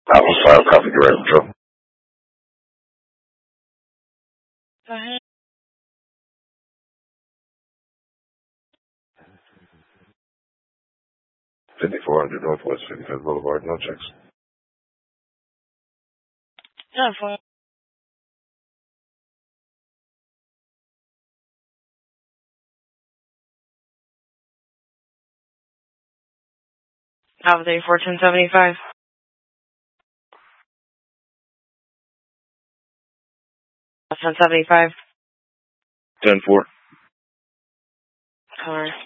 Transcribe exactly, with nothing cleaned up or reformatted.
Alpha five, copy, direct control. Go ahead. fifty-four hundred Northwest fifty-fifth Boulevard, no checks. Yeah, for Alpha three four ten seventy-five. ten seventy-five. ten four. Car.